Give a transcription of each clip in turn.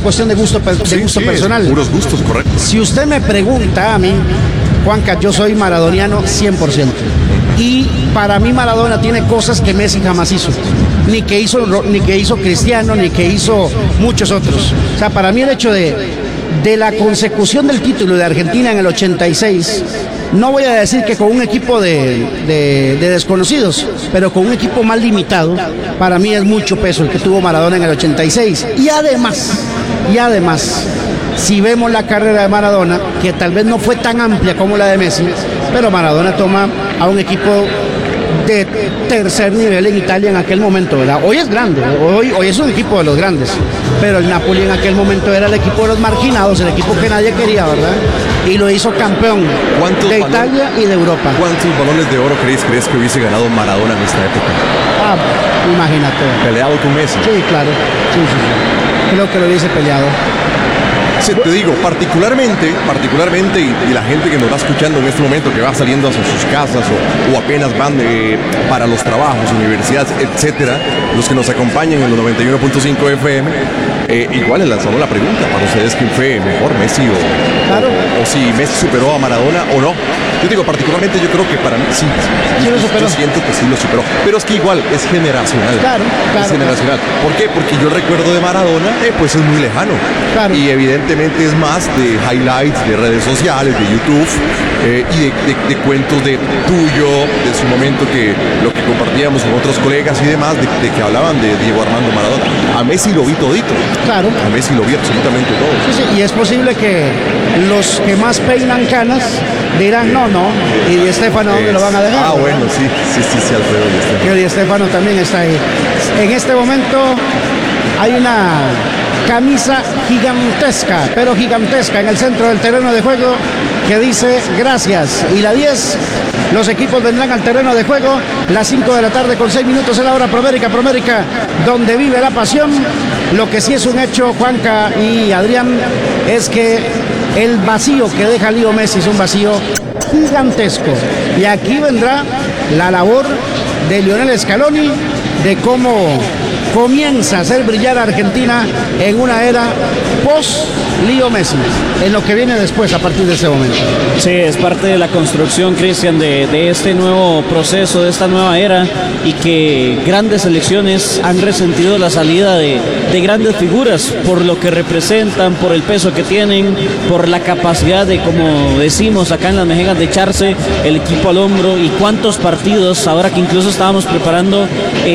cuestión de gusto personal. Puros gustos, correcto. Si usted me pregunta a mí, Juanca, yo soy maradoniano 100%. Y para mí Maradona tiene cosas que Messi jamás hizo. Ni que hizo Cristiano, ni que hizo muchos otros. O sea, para mí el hecho de la consecución del título de Argentina en el 86, no voy a decir que con un equipo de desconocidos, pero con un equipo más limitado, para mí es mucho peso el que tuvo Maradona en el 86. Y además, si vemos la carrera de Maradona, que tal vez no fue tan amplia como la de Messi, pero Maradona toma a un equipo de tercer nivel en Italia en aquel momento, ¿verdad? Hoy es grande, hoy es un equipo de los grandes, pero el Napoli en aquel momento era el equipo de los marginados, el equipo que nadie quería, ¿verdad? Y lo hizo campeón de Italia y de Europa. ¿Cuántos balones de oro crees que hubiese ganado Maradona en esta época? Imagínate. ¿Peleado con Messi? Sí, claro. Sí. Creo que lo hubiese peleado. Sí, te digo, particularmente, y la gente que nos va escuchando en este momento, que va saliendo hacia sus casas o apenas van para los trabajos, universidades, etcétera, los que nos acompañan en los 91.5 FM, igual les lanzamos la pregunta para ustedes: ¿quién fue mejor, Messi o si Messi superó a Maradona o no? Yo digo, particularmente yo creo que para mí sí lo superó. Yo siento que sí lo superó, pero es que igual es generacional. Claro. Es generacional. ¿Por qué? Porque yo recuerdo de Maradona, pues es muy lejano. Claro. Y evidentemente es más de highlights, de redes sociales, de YouTube, y de cuentos de tuyo, de su momento, que lo que compartíamos con otros colegas y demás, de que hablaban de Diego Armando Maradona. A Messi lo vi todito. Claro. A Messi lo vi absolutamente todo. Sí, y es posible que los que más peinan canas dirán no, y Di Stéfano, ¿dónde lo van a dejar? Bueno, sí, Alfredo Di Stéfano. Que Di Stéfano también está ahí. En este momento hay una camisa gigantesca, pero gigantesca, en el centro del terreno de juego, que dice gracias. Y la 10, los equipos vendrán al terreno de juego, las 5 de la tarde con 6 minutos en la hora Promérica, donde vive la pasión. Lo que sí es un hecho, Juanca y Adrián, es que el vacío que deja Leo Messi es un vacío gigantesco. Y aquí vendrá la labor de Lionel Scaloni, de cómo comienza a hacer brillar a Argentina en una era post-Leo Messi, en lo que viene después a partir de ese momento. Sí, es parte de la construcción, Cristian, de este nuevo proceso, de esta nueva era, y que grandes selecciones han resentido la salida de grandes figuras por lo que representan, por el peso que tienen, por la capacidad de, como decimos acá en Las Mejegas, de echarse el equipo al hombro. Y cuántos partidos, ahora que incluso estábamos preparando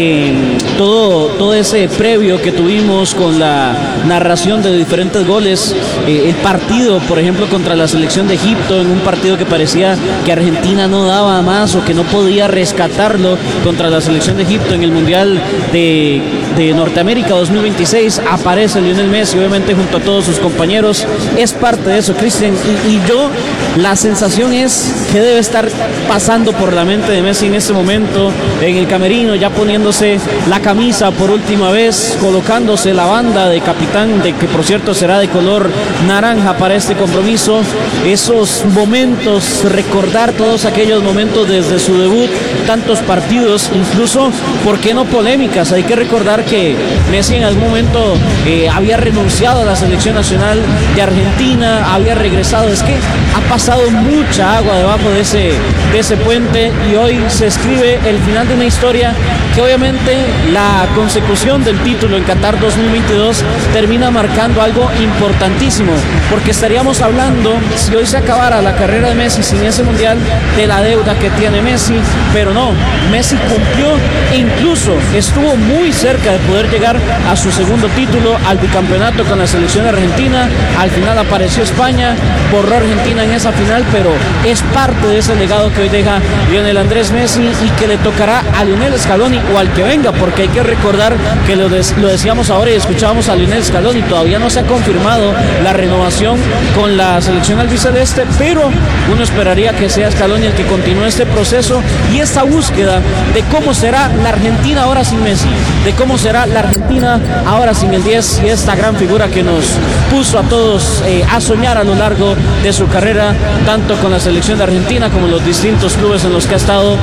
todo ese previo que tuvimos con la narración de diferentes goles, el partido, por ejemplo, contra la selección de Egipto, en un partido que parecía que Argentina no daba más o que no podía rescatarlo, contra la selección de Egipto en el Mundial de Norteamérica 2026, aparece Lionel Messi, obviamente junto a todos sus compañeros. Es parte de eso, Cristian, y yo, la sensación es que debe estar pasando por la mente de Messi en este momento, en el camerino, ya poniéndose la camisa por última vez, colocándose la banda de capitán, de que por cierto será de color naranja para este compromiso. Esos momentos, recordar todos aquellos momentos desde su debut, tantos partidos, incluso, ¿por qué no polémicas? Hay que recordar que Messi en algún momento había renunciado a la selección nacional de Argentina, había regresado. Es que ha pasado mucha agua debajo de ese puente, y hoy se escribe el final de una historia que obviamente la consecución del título en Qatar 2022 termina marcando algo importantísimo, porque estaríamos hablando, si hoy se acabara la carrera de Messi sin ese mundial, de la deuda que tiene Messi, pero no, Messi cumplió e incluso estuvo muy cerca de poder llegar a su segundo título, al bicampeonato con la selección argentina. Al final apareció España, borró Argentina en esa final, pero es parte de ese legado que hoy deja Lionel Andrés Messi, y que le tocará a Lionel Scaloni o al que venga, porque hay que recordar que lo decíamos ahora y escuchábamos a Lionel Scaloni, todavía no se ha confirmado la renovación con la selección albiceleste, pero uno esperaría que sea Scaloni el que continúe este proceso y esta búsqueda de cómo será la Argentina ahora sin Messi, de cómo será la Argentina ahora sin el 10 y esta gran figura que nos puso a todos a soñar a lo largo de su carrera, tanto con la selección de Argentina como los distintos clubes en los que ha estado,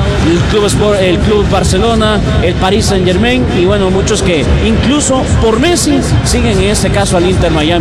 el Club Barcelona, el Paris Saint-Germain, y bueno, muchos que incluso por Messi siguen en este caso al Inter Miami.